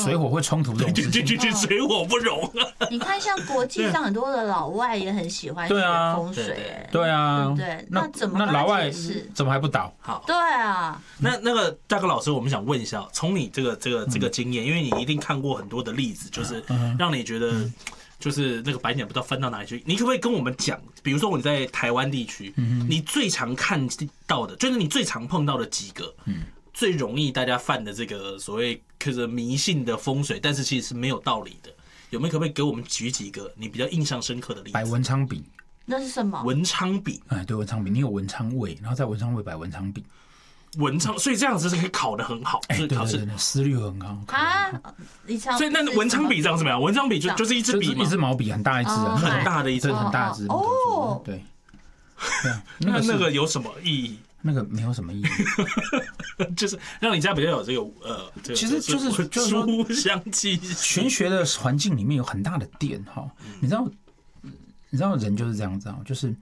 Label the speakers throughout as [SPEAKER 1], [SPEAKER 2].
[SPEAKER 1] 水火会冲突这种事情，
[SPEAKER 2] 对，水火不容啊。
[SPEAKER 3] 你看，像国际上很多的老外也很喜欢学风水，
[SPEAKER 1] 对啊，
[SPEAKER 3] 对不对？那怎么
[SPEAKER 1] 那老外怎么还不倒？
[SPEAKER 2] 好，
[SPEAKER 3] 对啊。
[SPEAKER 2] 那个大哥老师，我们想问一下，从你这个经验，因为你一定看过很多的例子，就是让你觉得。就是那个白鸟不知道翻到哪里去，你可不可以跟我们讲，比如说你在台湾地区，你最常看到的，就是你最常碰到的几个，最容易大家犯的这个所谓就是迷信的风水，但是其实是没有道理的，有没有可不可以给我们举几个你比较印象深刻的例子？
[SPEAKER 1] 摆文昌笔，
[SPEAKER 3] 那是什么？
[SPEAKER 2] 文昌笔，
[SPEAKER 1] 对，文昌笔，你有文昌位，然后在文昌位摆文昌笔。
[SPEAKER 2] 文昌，所以这样子是可以考得很好，
[SPEAKER 1] 对对对，思虑很好
[SPEAKER 3] 啊。
[SPEAKER 2] 所以那文昌笔这样怎么样？文昌笔就是一支笔嘛，
[SPEAKER 1] 一支毛笔，很大一支，
[SPEAKER 2] 很大的一支，
[SPEAKER 1] 很大支。
[SPEAKER 3] 哦，
[SPEAKER 1] 对。
[SPEAKER 2] 那个有什么意义？
[SPEAKER 1] 那个没有什么意义，
[SPEAKER 2] 就是让你家比较有这个
[SPEAKER 1] 其实就是
[SPEAKER 2] 书香气息。
[SPEAKER 1] 玄学的环境里面有很大的电哈，你知道人就是这样子啊，就是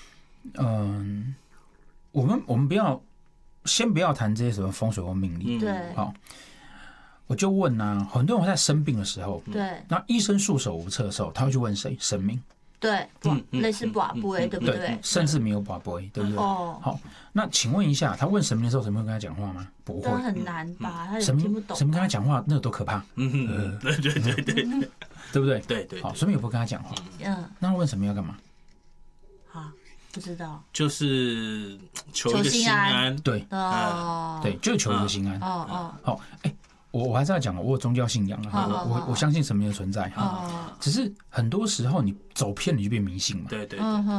[SPEAKER 1] 我们先不要谈这些什么风水或命理，
[SPEAKER 3] 对，
[SPEAKER 1] 好，我就问啊，很多人在生病的时候，
[SPEAKER 3] 对，
[SPEAKER 1] 那医生束手无策的时候，他会去问谁？神明，
[SPEAKER 3] 对，类似卜龟，对不对？
[SPEAKER 1] 甚至没有卜龟，对不对？
[SPEAKER 3] 哦，
[SPEAKER 1] 好，那请问一下，他问神明的时候，神明会跟他讲话吗？不会，
[SPEAKER 3] 很难吧？他也
[SPEAKER 1] 听
[SPEAKER 3] 不懂。
[SPEAKER 1] 神明跟他讲话，那个多可怕！
[SPEAKER 2] 对，
[SPEAKER 1] 对不对？
[SPEAKER 2] 对，
[SPEAKER 1] 好，神明也不会跟他讲话，那问神明要干嘛？
[SPEAKER 3] 好。不知道，
[SPEAKER 2] 就是求一个心安，
[SPEAKER 1] 对，对，就是求一个心安。好，我还是要讲，我有宗教信仰啊，我相信神明的存在哈。只是很多时候你走偏，你就变迷信嘛。
[SPEAKER 2] 对。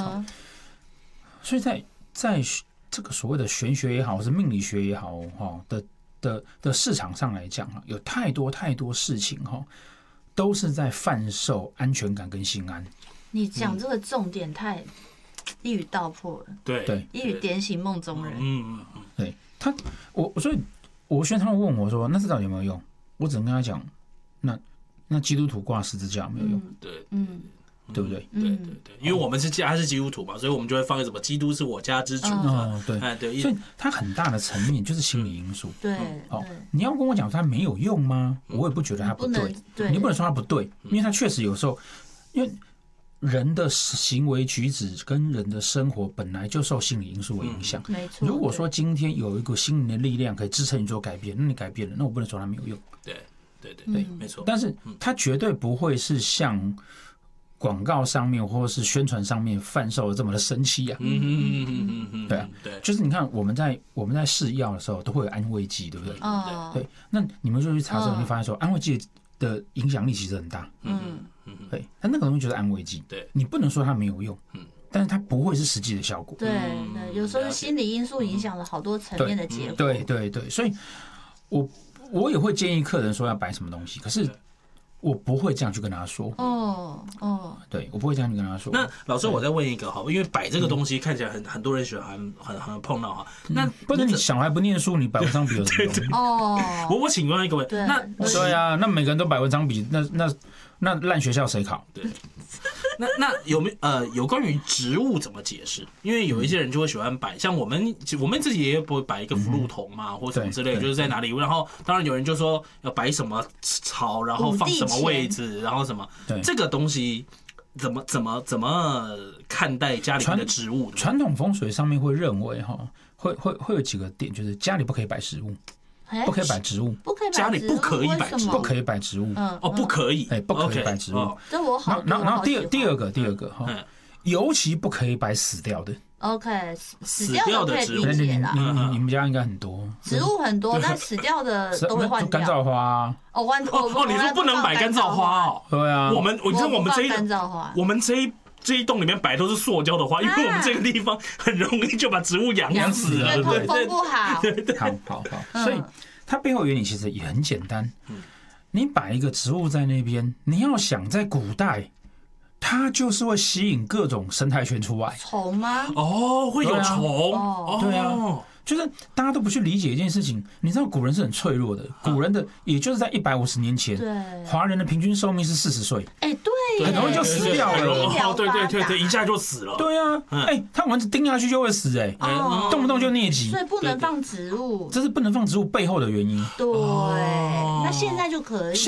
[SPEAKER 1] 所以在这个所谓的玄学也好，或是命理学也好，哈的市场上来讲啊，有太多事情哈，都是在贩售安全感跟心安。
[SPEAKER 3] 你讲这个重点太。一语道破了，
[SPEAKER 2] 对，
[SPEAKER 3] 一语点醒梦中人。
[SPEAKER 1] 对他，所以我宣他问我说，那这到底有没有用？我只能跟他讲，那基督徒挂十字架有没有用？
[SPEAKER 2] 对，
[SPEAKER 1] 对不对？
[SPEAKER 2] 对，因为我们是基督徒嘛，所以我们就会放在什么基督是我家之主。
[SPEAKER 1] 对，所以它很大的层面就是心理因素。
[SPEAKER 3] 对，
[SPEAKER 1] 你要跟我讲它没有用吗？我也不觉得它不对，你不能说它不对，因为它确实有时候，因为。人的行为举止跟人的生活本来就受心理因素的影响。
[SPEAKER 3] 没错。
[SPEAKER 1] 如果说今天有一个心灵的力量可以支撑你做改变，那你改变了，那我不能说它没有用。
[SPEAKER 2] 对，没错。
[SPEAKER 1] 但是它绝对不会是像广告上面或者是宣传上面贩售的这么的神奇啊。对啊，对，就是你看我们在试药的时候都会有安慰剂，对不对？对。那你们就去查之后，你会发现说安慰剂的影响力其实很大。对，但那个东西就是安慰剂，对，你不能说它没有用，但是它不会是实际的效果。
[SPEAKER 3] 对，有时候是心理因素影响了好多层面的结果。
[SPEAKER 1] 对，所以我也会建议客人说要摆什么东西，可是我不会这样去跟他说。对，我不会这样去跟他说。
[SPEAKER 2] 那老师，我再问一个好，因为摆这个东西看起来很多人喜欢，很碰到哈。那
[SPEAKER 1] 不是你小孩不念书，你摆文昌笔有什么
[SPEAKER 2] 用？我请问一个问题，
[SPEAKER 1] 对啊，那每个人都摆文昌笔，那烂学校谁考？
[SPEAKER 2] 对，那有没有关于植物怎么解释？因为有一些人就会喜欢摆，像我们自己也不会摆一个福禄桶嘛，或什么之类，就是在哪里。然后当然有人就说要摆什么草，然后放什么位置，然后什么这个东西怎么看待家里面的植物？
[SPEAKER 1] 传统风水上面会认为哈，会有几个点，就是家里不可以摆食物。不可以摆植物，
[SPEAKER 2] 家里不可以摆植物，
[SPEAKER 1] 不可以摆植物。
[SPEAKER 2] 不可以，
[SPEAKER 1] 不可以摆植物。
[SPEAKER 3] 这我好。
[SPEAKER 1] 然后第二个哈，尤其不可以摆死掉的。
[SPEAKER 3] OK， 死掉的植物，
[SPEAKER 1] 你们家应该很多
[SPEAKER 3] 植物很多，但死掉的都会换掉。
[SPEAKER 1] 干燥花。
[SPEAKER 2] 你说不能摆干燥花哦？
[SPEAKER 1] 对啊。
[SPEAKER 3] 你看我们
[SPEAKER 2] 这一栋里面摆都是塑胶的花，因为我们这个地方很容易就把植物养死了，对不对？
[SPEAKER 3] 通风不好。
[SPEAKER 1] 好，所以它背后原理其实也很简单。你摆一个植物在那边，你要想在古代，它就是会吸引各种生态圈出来。
[SPEAKER 3] 虫吗？
[SPEAKER 2] 会有虫。
[SPEAKER 1] 对啊。就是大家都不去理解一件事情，你知道古人是很脆弱的，古人的也就是在150年前，华人的平均寿命是40岁，
[SPEAKER 3] 对，
[SPEAKER 1] 很容易就死掉了，
[SPEAKER 2] 对，一下就死了，
[SPEAKER 1] 对啊，他蚊子叮下去就会死，动不动就疟疾，
[SPEAKER 3] 所以不能放植物，
[SPEAKER 1] 这是不能放植物背后的原因，
[SPEAKER 3] 对，那现在就可以。